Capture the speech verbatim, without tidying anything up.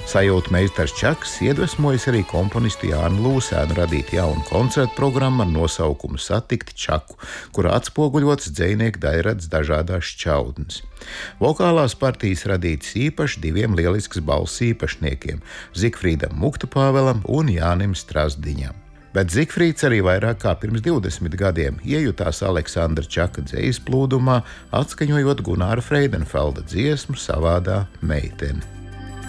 Sajūta meistars Čaks iedvesmojas arī komponistu Jānu Lūsēnu radīt jaunu koncertu programmu ar nosaukumu Satikt Čaku, kurā atspoguļots dzejnieku daļrads dažādās šķautnes. Vokālās partijas radītas īpaši diviem lielisks balss īpašniekiem – Zigfrīdam Muktupāvelam un Jānim Strasdiņam. Bet Zigfrīds arī vairāk kā pirms divdesmit gadiem iejutās Aleksandra Čaka dzejas plūdumā, atskaņojot Gunāra Freidenfelda dziesmu Savādā meitene.